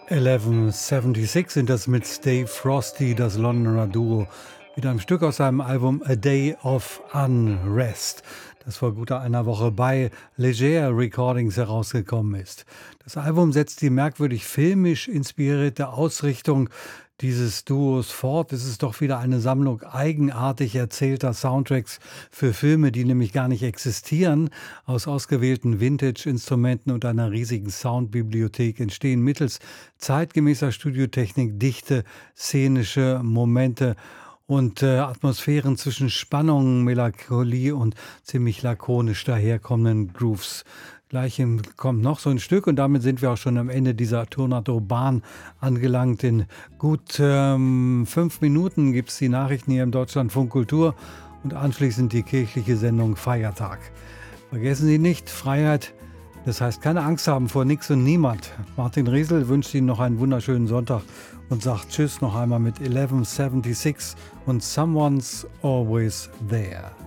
1176 sind das mit Dave Frosty, das Londoner Duo, mit einem Stück aus seinem Album A Day of Unrest, das vor guter einer Woche bei Leger Recordings herausgekommen ist. Das Album setzt die merkwürdig filmisch inspirierte Ausrichtung dieses Duos fort. Es ist doch wieder eine Sammlung eigenartig erzählter Soundtracks für Filme, die nämlich gar nicht existieren. Aus ausgewählten Vintage-Instrumenten und einer riesigen Soundbibliothek entstehen mittels zeitgemäßer Studiotechnik dichte szenische Momente und Atmosphären zwischen Spannung, Melancholie und ziemlich lakonisch daherkommenden Grooves. Gleich kommt noch so ein Stück und damit sind wir auch schon am Ende dieser Tornado-Bahn angelangt. In gut 5 Minuten gibt es die Nachrichten hier im Deutschlandfunk Kultur und anschließend die kirchliche Sendung Feiertag. Vergessen Sie nicht, Freiheit, das heißt keine Angst haben vor nichts und niemand. Martin Riesel wünscht Ihnen noch einen wunderschönen Sonntag und sagt Tschüss noch einmal mit 1176 und Someone's Always There.